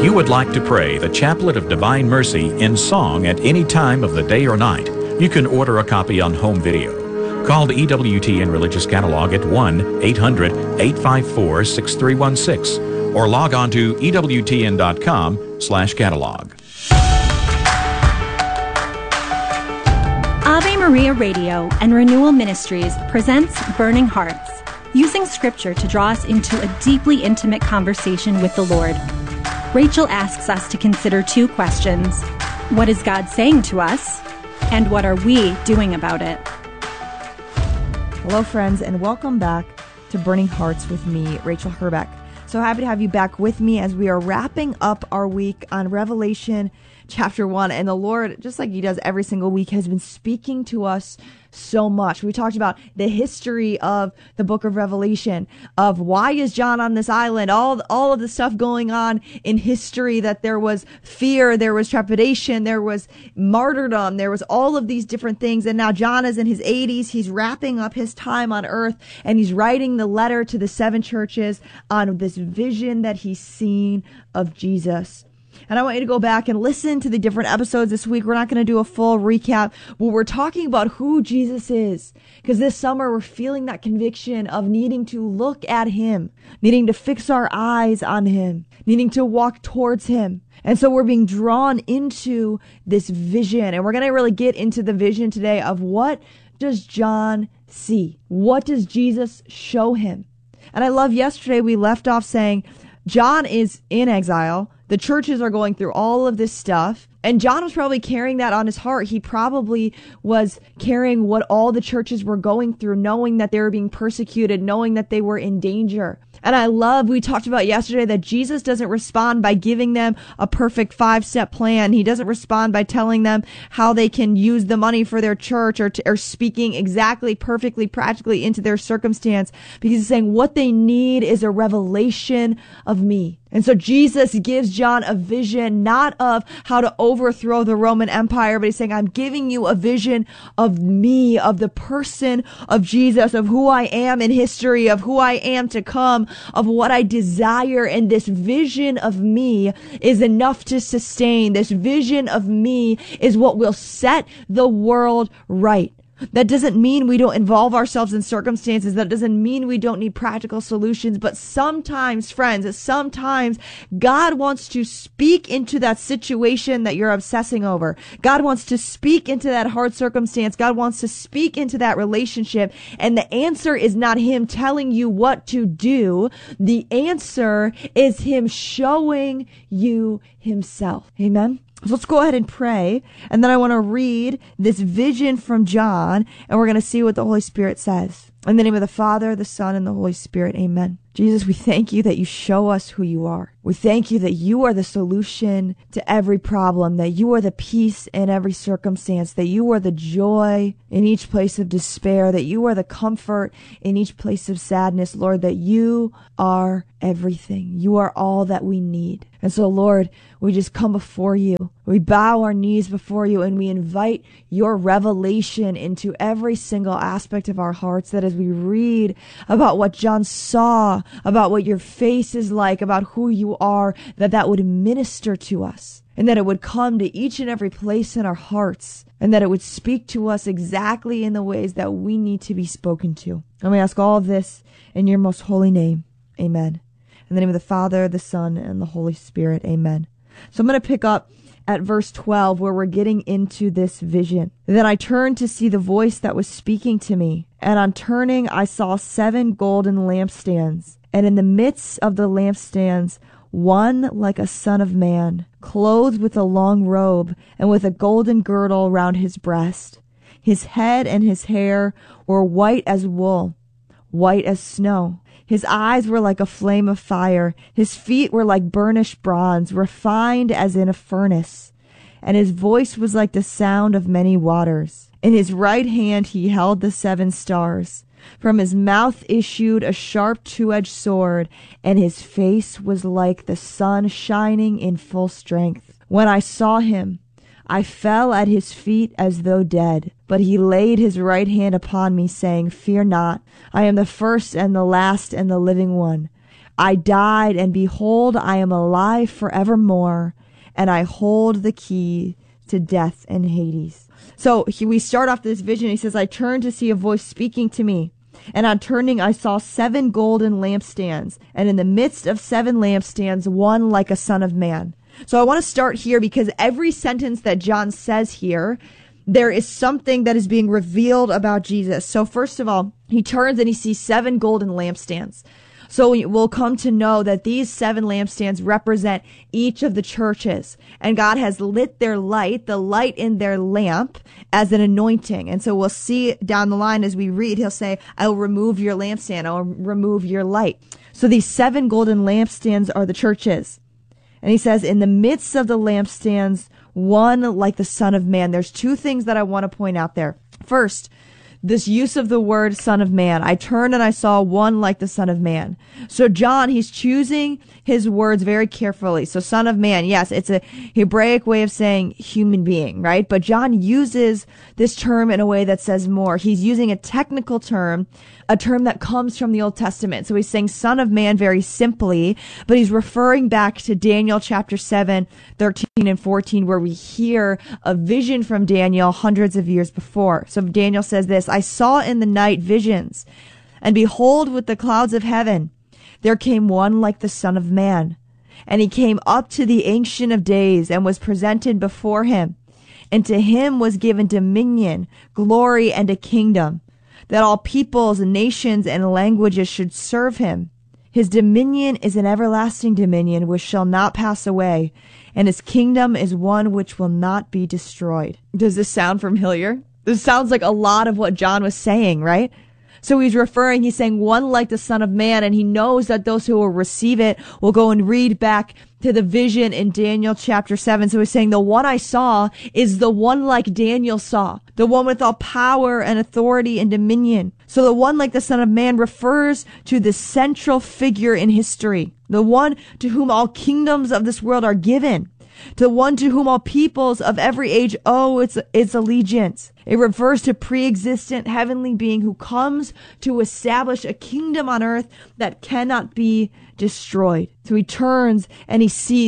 If you would like to pray the Chaplet of Divine Mercy in song at any time of the day or night, you can order a copy on home video. Call the EWTN Religious Catalog at 1-800-854-6316 or log on to EWTN.com/catalog. Ave Maria Radio and Renewal Ministries presents Burning Hearts, using Scripture to draw us into a deeply intimate conversation with the Lord. Rachel asks us to consider two questions. What is God saying to us? And what are we doing about it? Hello, friends, and welcome back to Burning Hearts with me, Rachel Herbeck. So happy to have you back with me as we are wrapping up our week on Revelation chapter 1. And the Lord, just like he does every single week, has been speaking to us so much. We talked about the history of the book of Revelation, of why is John on this island, all of the stuff going on in history, that there was fear, there was trepidation, there was martyrdom, there was all of these different things. And now John is in his 80s. He's wrapping up his time on earth, and he's writing the letter to the 7 churches on this vision that he's seen of Jesus. And I want you to go back and listen to the different episodes this week. We're not going to do a full recap, but we're talking about who Jesus is. Because this summer we're feeling that conviction of needing to look at him, needing to fix our eyes on him, needing to walk towards him. And so we're being drawn into this vision. And we're going to really get into the vision today of what does John see? What does Jesus show him? And I love yesterday we left off saying John is in exile. The churches are going through all of this stuff. And John was probably carrying that on his heart. He probably was carrying what all the churches were going through, knowing that they were being persecuted, knowing that they were in danger. And I love, we talked about yesterday that Jesus doesn't respond by giving them a perfect 5-step plan. He doesn't respond by telling them how they can use the money for their church or speaking exactly, perfectly, practically into their circumstance, because he's saying what they need is a revelation of me. And so Jesus gives John a vision, not of how to overthrow the Roman Empire, but he's saying, I'm giving you a vision of me, of the person of Jesus, of who I am in history, of who I am to come, of what I desire. And this vision of me is enough to sustain. This vision of me is what will set the world right. That doesn't mean we don't involve ourselves in circumstances. That doesn't mean we don't need practical solutions. But sometimes, friends, sometimes God wants to speak into that situation that you're obsessing over. God wants to speak into that hard circumstance. God wants to speak into that relationship. And the answer is not him telling you what to do. The answer is him showing you himself. Amen. So let's go ahead and pray, and then I want to read this vision from John, and we're going to see what the Holy Spirit says. In the name of the Father, the Son, and the Holy Spirit, amen. Jesus, we thank you that you show us who you are. We thank you that you are the solution to every problem, that you are the peace in every circumstance, that you are the joy in each place of despair, that you are the comfort in each place of sadness, Lord, that you are everything. You are all that we need. And so, Lord, we just come before you. We bow our knees before you, and we invite your revelation into every single aspect of our hearts, that as we read about what John saw, about what your face is like, about who you are, that would minister to us, and that it would come to each and every place in our hearts, and that it would speak to us exactly in the ways that we need to be spoken to. And we ask all of this in your most holy name. Amen. In the name of the Father, the Son, and the Holy Spirit. Amen. So I'm going to pick up at verse 12, where we're getting into this vision. Then I turned to see the voice that was speaking to me, and on turning I saw 7 golden lampstands, and in the midst of the lampstands one like a son of man, clothed with a long robe, and with a golden girdle round his breast. His head and his hair were white as wool, white as snow. His eyes were like a flame of fire. His feet were like burnished bronze, refined as in a furnace. And his voice was like the sound of many waters. In his right hand he held the 7 stars. From his mouth issued a sharp 2-edged sword, and his face was like the sun shining in full strength. When I saw him, I fell at his feet as though dead. But he laid his right hand upon me, saying, Fear not, I am the first and the last and the living one. I died, and behold, I am alive forevermore, and I hold the key to death and Hades. So we start off this vision. He says, I turned to see a voice speaking to me. And on turning, I saw 7 golden lampstands, and in the midst of 7 lampstands, one like a son of man. So I want to start here because every sentence that John says here, there is something that is being revealed about Jesus. So first of all, he turns and he sees 7 golden lampstands. So we'll come to know that these 7 lampstands represent each of the churches. And God has lit their light, the light in their lamp, as an anointing. And so we'll see down the line as we read, he'll say, I'll remove your lampstand, I'll remove your light. So these 7 golden lampstands are the churches. And he says, in the midst of the lampstands, one like the Son of Man. There's 2 things that I want to point out there. First, this use of the word Son of Man. I turned and I saw one like the Son of Man. So John, he's choosing his words very carefully. So Son of Man, yes, it's a Hebraic way of saying human being, right? But John uses this term in a way that says more. He's using a technical term, a term that comes from the Old Testament. So he's saying Son of Man very simply, but he's referring back to Daniel chapter 7, 13 and 14, where we hear a vision from Daniel hundreds of years before. So Daniel says this, I saw in the night visions, and behold, with the clouds of heaven, there came one like the Son of Man. And he came up to the Ancient of Days and was presented before him. And to him was given dominion, glory, and a kingdom, that all peoples, nations, and languages should serve him. His dominion is an everlasting dominion which shall not pass away, and his kingdom is one which will not be destroyed. Does this sound familiar? This sounds like a lot of what John was saying, right? So he's saying one like the Son of Man, and he knows that those who will receive it will go and read back to the vision in Daniel chapter 7. So he's saying the one I saw is the one like Daniel saw, the one with all power and authority and dominion. So the one like the Son of Man refers to the central figure in history, the one to whom all kingdoms of this world are given, to one to whom all peoples of every age owe its allegiance. It refers to pre-existent heavenly being who comes to establish a kingdom on earth that cannot be destroyed. So he turns and he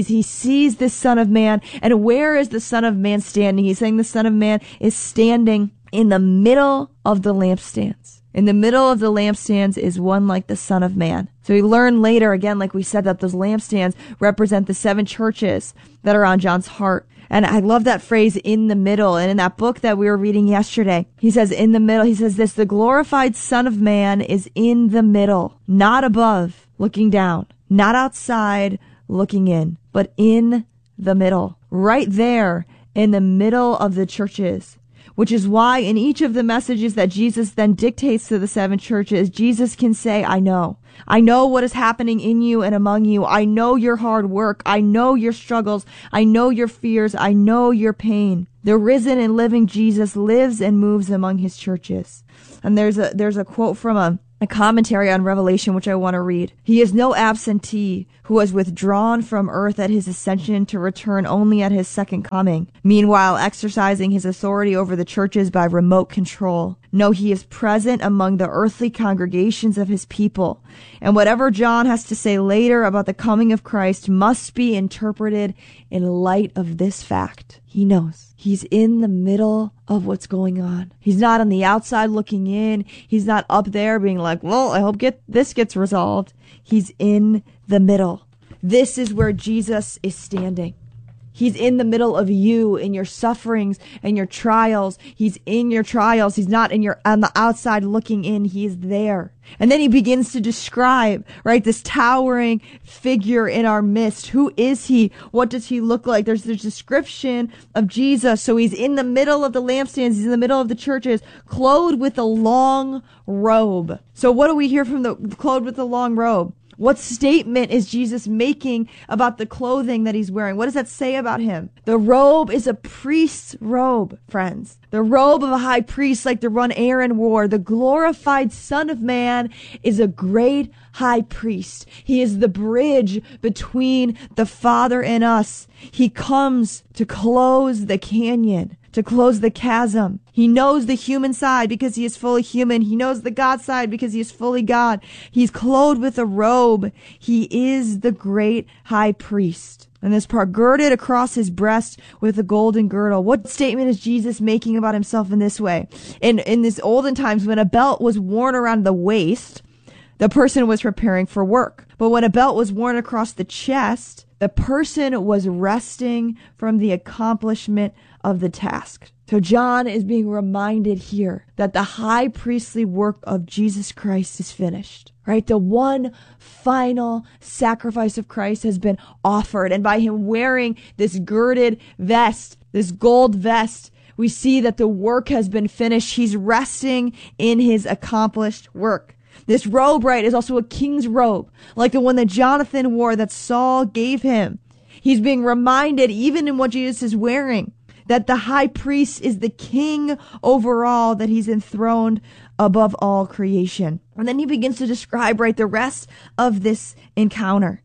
sees this Son of Man. And where is the Son of Man standing? He's saying the Son of Man is standing in the middle of the lampstands. In the middle of the lampstands is one like the Son of Man. So we learn later, again, like we said, that those lampstands represent the 7 churches that are on John's heart. And I love that phrase, in the middle. And in that book that we were reading yesterday, he says in the middle, he says this, the glorified Son of Man is in the middle, not above, looking down, not outside, looking in, but in the middle, right there in the middle of the churches. Which is why in each of the messages that Jesus then dictates to the 7 churches, Jesus can say, I know what is happening in you and among you. I know your hard work. I know your struggles. I know your fears. I know your pain. The risen and living Jesus lives and moves among his churches. And there's a quote from a commentary on Revelation, which I want to read. He is no absentee who has withdrawn from earth at his ascension to return only at his second coming, meanwhile exercising his authority over the churches by remote control. No, he is present among the earthly congregations of his people. And whatever John has to say later about the coming of Christ must be interpreted in light of this fact. He knows. He's in the middle of what's going on. He's not on the outside looking in. He's not up there being like, well, I hope this gets resolved. He's in the middle. This is where Jesus is standing. He's in the middle of you in your sufferings and your trials. He's in your trials. He's not on the outside looking in. He is there. And then he begins to describe, right, this towering figure in our midst. Who is he? What does he look like? There's this description of Jesus. So he's in the middle of the lampstands. He's in the middle of the churches, clothed with a long robe. So what do we hear from the clothed with the long robe? What statement is Jesus making about the clothing that he's wearing? What does that say about him? The robe is a priest's robe, friends. The robe of a high priest, like the one Aaron wore. The glorified Son of Man is a great high priest. He is the bridge between the Father and us. He comes to close the canyon, to close the chasm. He knows the human side because he is fully human. He knows the God side because he is fully God. He's clothed with a robe. He is the great high priest. And this part, girded across his breast with a golden girdle. What statement is Jesus making about himself in this way? In this olden times, when a belt was worn around the waist, the person was preparing for work. But when a belt was worn across the chest, the person was resting from the accomplishment of the task. So John is being reminded here that the high priestly work of Jesus Christ is finished, right? The one final sacrifice of Christ has been offered. And by him wearing this girded vest, this gold vest, we see that the work has been finished. He's resting in his accomplished work. This robe, right, is also a king's robe, like the one that Jonathan wore that Saul gave him. He's being reminded, even in what Jesus is wearing, that the high priest is the king over all, that he's enthroned above all creation. And then he begins to describe, right, the rest of this encounter,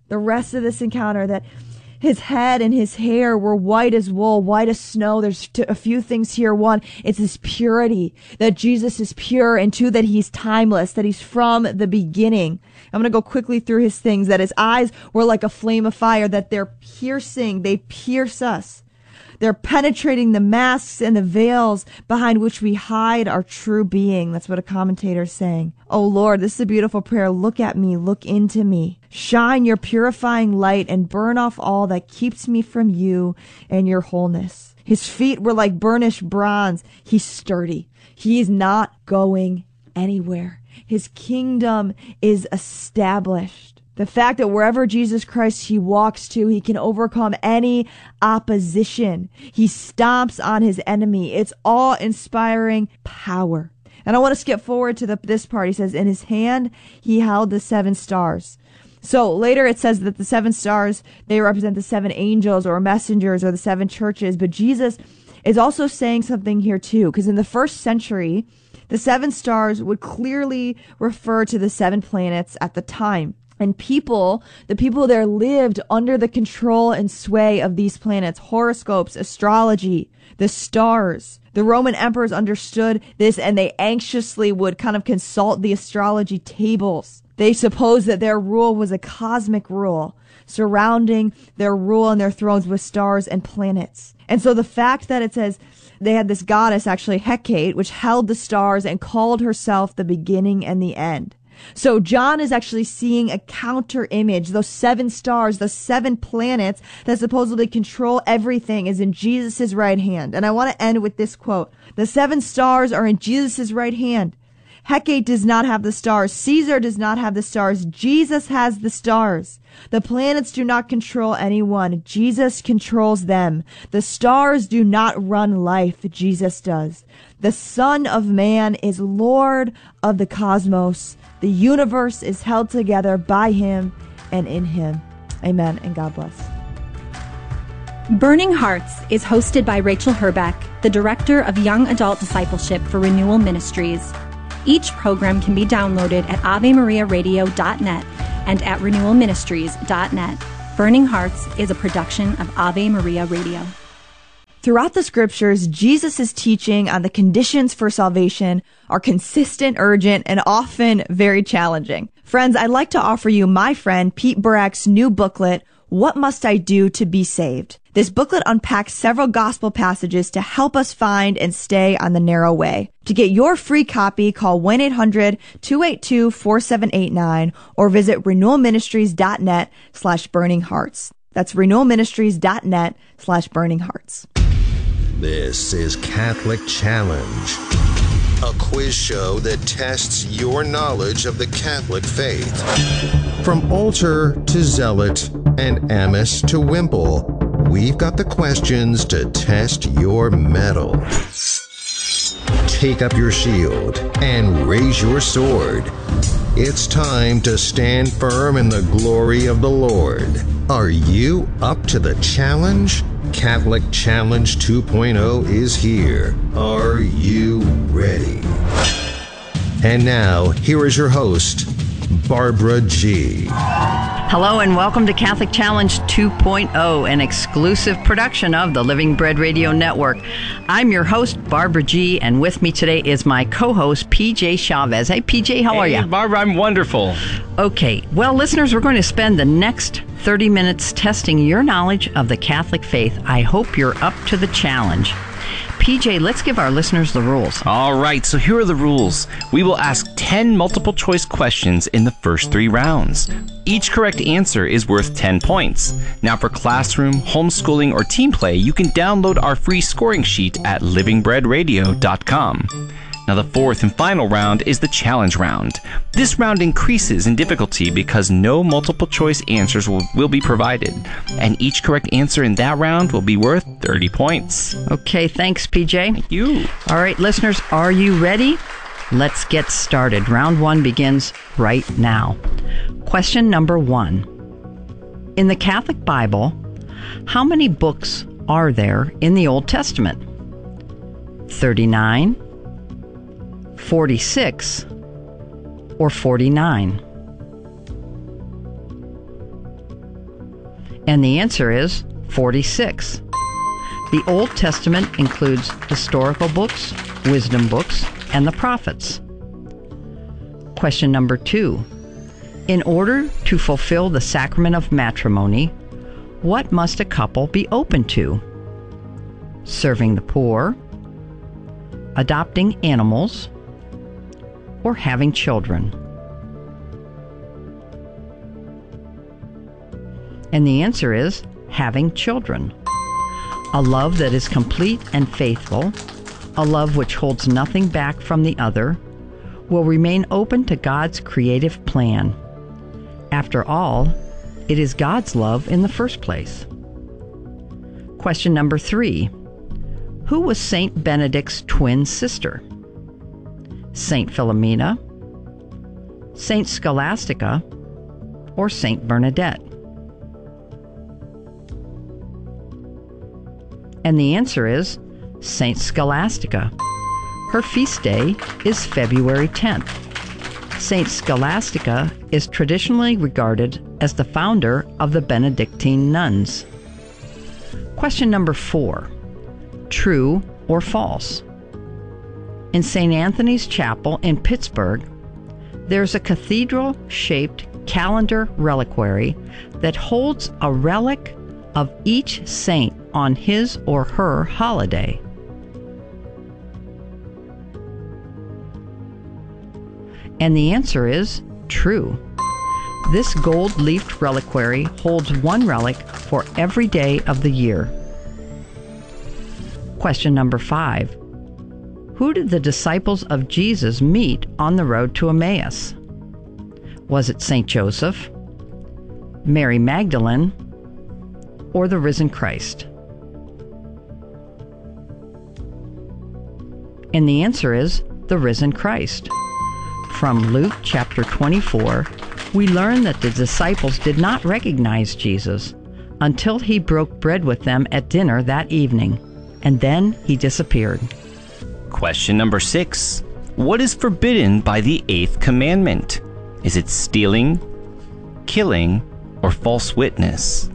that his head and his hair were white as wool, white as snow. There's a few things here. One, it's this purity, that Jesus is pure, and two, that he's timeless, that he's from the beginning. I'm going to go quickly through his things, that his eyes were like a flame of fire, that they're piercing, they pierce us. They're penetrating the masks and the veils behind which we hide our true being. That's what a commentator is saying. Oh Lord, this is a beautiful prayer. Look at me. Look into me. Shine your purifying light and burn off all that keeps me from you and your wholeness. His feet were like burnished bronze. He's sturdy. He's not going anywhere. His kingdom is established. The fact that wherever Jesus Christ he walks to, he can overcome any opposition. He stomps on his enemy. It's awe-inspiring power. And I want to skip forward to this part. He says, in his hand, he held the 7 stars. So later it says that the 7 stars, they represent the 7 angels or messengers or the 7 churches. But Jesus is also saying something here too, because in the first century, the 7 stars would clearly refer to the 7 planets at the time. And the people there lived under the control and sway of these planets, horoscopes, astrology, the stars. The Roman emperors understood this, and they anxiously would kind of consult the astrology tables. They supposed that their rule was a cosmic rule, surrounding their rule and their thrones with stars and planets. And so the fact that it says they had this goddess, actually Hecate, which held the stars and called herself the beginning and the end. So John is actually seeing a counter image. Those 7 stars, those 7 planets that supposedly control everything is in Jesus' right hand. And I want to end with this quote. The 7 stars are in Jesus' right hand. Hecate does not have the stars. Caesar does not have the stars. Jesus has the stars. The planets do not control anyone. Jesus controls them. The stars do not run life. Jesus does. The Son of Man is Lord of the cosmos. The universe is held together by him and in him. Amen, and God bless. Burning Hearts is hosted by Rachel Herbeck, the Director of Young Adult Discipleship for Renewal Ministries. Each program can be downloaded at AveMariaRadio.net and at RenewalMinistries.net. Burning Hearts is a production of Ave Maria Radio. Throughout the scriptures, Jesus' teaching on the conditions for salvation are consistent, urgent, and often very challenging. Friends, I'd like to offer you my friend Pete Burak's new booklet, What Must I Do to Be Saved? This booklet unpacks several gospel passages to help us find and stay on the narrow way. To get your free copy, call 1-800-282-4789 or visit renewalministries.net/burninghearts. That's renewalministries.net/burninghearts. This is Catholic Challenge, a quiz show that tests your knowledge of the Catholic faith. From altar to zealot and amice to wimple, we've got the questions to test your mettle. Take up your shield and raise your sword. It's time to stand firm in the glory of the Lord. Are you up to the challenge? Catholic Challenge 2.0 is here. Are you ready? And now, here is your host, Barbara G. Hello and welcome to Catholic Challenge 2.0, an exclusive production of the Living Bread Radio Network. I'm your host, Barbara G., and with me today is my co-host, PJ Chavez. Hey, PJ, how are you? Barbara, I'm wonderful. Okay, well, listeners, we're going to spend the next 30 minutes testing your knowledge of the Catholic faith. I hope you're up to the challenge. PJ, let's give our listeners the rules. All right, so here are the rules. We will ask 10 multiple choice questions in the first 3 rounds. Each correct answer is worth 10 points. Now for classroom, homeschooling, or team play, you can download our free scoring sheet at livingbreadradio.com. Now the fourth and final round is the challenge round. This round increases in difficulty because no multiple choice answers will be provided, and each correct answer in that round will be worth 30 points. Okay, thanks, PJ. Thank you. All right, listeners, are you ready? Let's get started. Round 1 begins right now. Question number 1. In the Catholic Bible, how many books are there in the Old Testament? 39, 46, or 49? And the answer is 46. The Old Testament includes historical books, wisdom books, and the prophets. Question number 2. In order to fulfill the sacrament of matrimony, what must a couple be open to? Serving the poor, adopting animals, or having children? And the answer is having children. A love that is complete and faithful, a love which holds nothing back from the other, will remain open to God's creative plan. After all, it is God's love in the first place. Question number 3. Who was Saint Benedict's twin sister? Saint Philomena, Saint Scholastica, or Saint Bernadette? And the answer is Saint Scholastica. Her feast day is February 10th. Saint Scholastica is traditionally regarded as the founder of the Benedictine nuns. Question number 4. True or false? In St. Anthony's Chapel in Pittsburgh, there's a cathedral-shaped calendar reliquary that holds a relic of each saint on his or her holiday. And the answer is true. This gold-leafed reliquary holds one relic for every day of the year. Question number 5. Who did the disciples of Jesus meet on the road to Emmaus? Was it St. Joseph, Mary Magdalene, or the risen Christ? And the answer is the risen Christ. From Luke chapter 24, we learn that the disciples did not recognize Jesus until he broke bread with them at dinner that evening, and then he disappeared. Question number 6. What is forbidden by the 8th commandment? Is it stealing, killing, or false witness?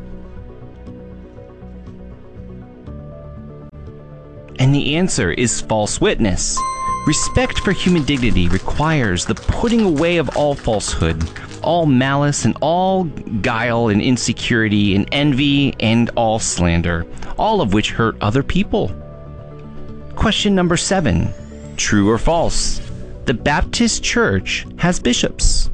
And the answer is false witness. Respect for human dignity requires the putting away of all falsehood, all malice, and all guile and insecurity and envy and all slander, all of which hurt other people. Question number 7. True or false? The Baptist Church has bishops.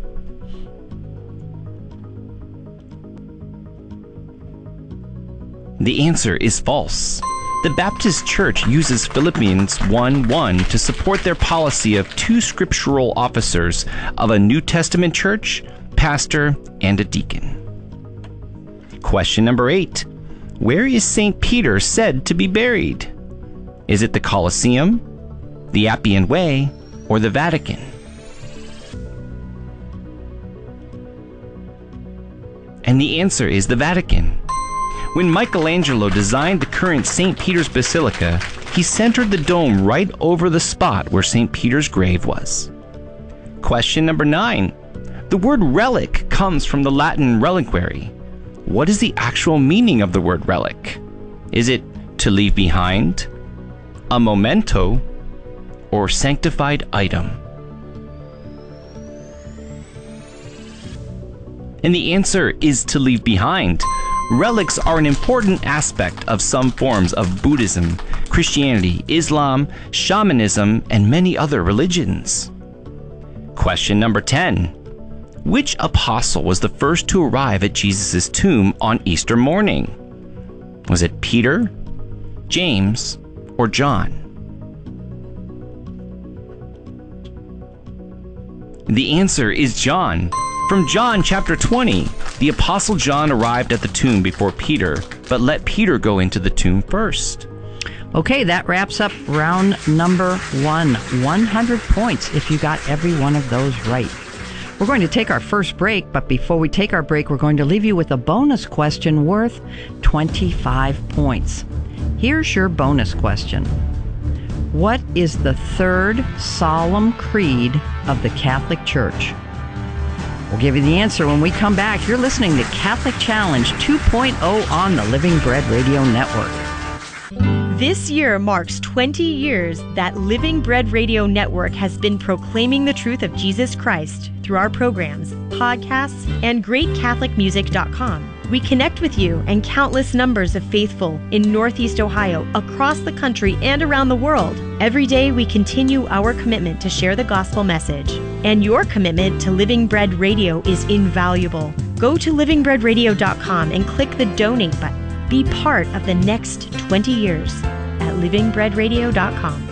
The answer is false. The Baptist Church uses Philippians 1:1 to support their policy of 2 scriptural officers of a New Testament church, pastor, and a deacon. Question number 8. Where is St. Peter said to be buried? Is it the Colosseum, the Appian Way, or the Vatican? And the answer is the Vatican. When Michelangelo designed the current St. Peter's Basilica, he centered the dome right over the spot where St. Peter's grave was. Question number 9. The word relic comes from the Latin reliquary. What is the actual meaning of the word relic? Is it to leave behind, a memento, or sanctified item? And the answer is to leave behind. Relics are an important aspect of some forms of Buddhism, Christianity, Islam, shamanism, and many other religions. Question number 10. Which apostle was the first to arrive at Jesus' tomb on Easter morning? Was it Peter, James, or John? The answer is John. From John chapter 20, the Apostle John arrived at the tomb before Peter, but let Peter go into the tomb first. Okay, that wraps up round number 1. 100 points if you got every one of those right. We're going to take our first break, but before we take our break, we're going to leave you with a bonus question worth 25 points. Here's your bonus question. What is the third solemn creed of the Catholic Church? We'll give you the answer when we come back. You're listening to Catholic Challenge 2.0 on the Living Bread Radio Network. This year marks 20 years that Living Bread Radio Network has been proclaiming the truth of Jesus Christ through our programs, podcasts, and GreatCatholicMusic.com. We connect with you and countless numbers of faithful in Northeast Ohio, across the country, and around the world. Every day we continue our commitment to share the gospel message. And your commitment to Living Bread Radio is invaluable. Go to livingbreadradio.com and click the donate button. Be part of the next 20 years at livingbreadradio.com.